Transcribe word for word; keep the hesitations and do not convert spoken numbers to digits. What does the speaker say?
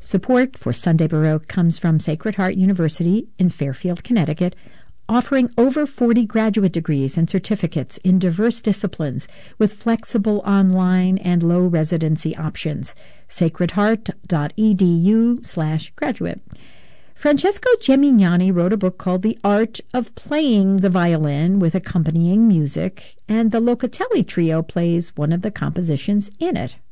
Support for Sunday Baroque comes from Sacred Heart University in Fairfield, Connecticut, offering over forty graduate degrees and certificates in diverse disciplines with flexible online and low residency options. sacredheart.edu slash graduate. Francesco Gemignani wrote a book called The Art of Playing the Violin with Accompanying Music, and the Locatelli Trio plays one of the compositions in it.